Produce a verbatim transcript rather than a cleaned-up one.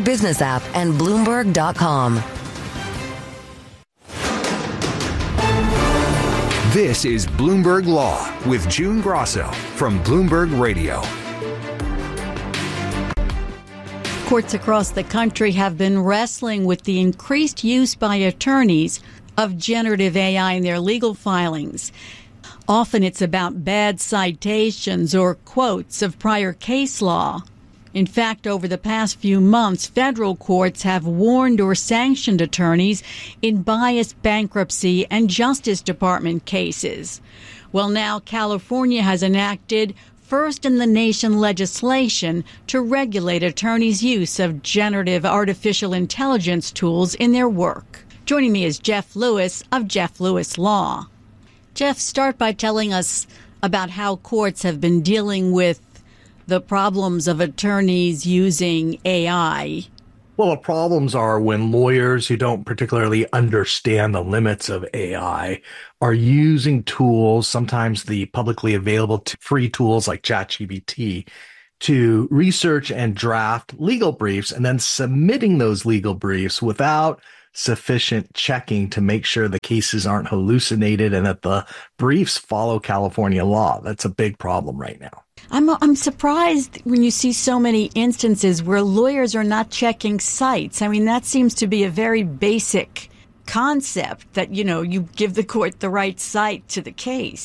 Business app and Bloomberg dot com. This is Bloomberg Law with June Grosso from Bloomberg Radio. Courts across the country have been wrestling with the increased use by attorneys of generative A I in their legal filings. Often it's about bad citations or quotes of prior case law. In fact, over the past few months, federal courts have warned or sanctioned attorneys in biased bankruptcy and Justice Department cases. Well, now California has enacted first-in-the-nation legislation to regulate attorneys' use of generative artificial intelligence tools in their work. Joining me is Jeff Lewis of Jeff Lewis Law. Jeff, start by telling us about how courts have been dealing with the problems of attorneys using A I. Well, the problems are when lawyers who don't particularly understand the limits of A I are using tools, sometimes the publicly available t- free tools like ChatGPT, to research and draft legal briefs and then submitting those legal briefs without sufficient checking to make sure the cases aren't hallucinated and that the briefs follow California law. That's a big problem right now. I'm I'm surprised when you see so many instances where lawyers are not checking cites. I mean, that seems to be a very basic concept that, you know, you give the court the right cite to the case.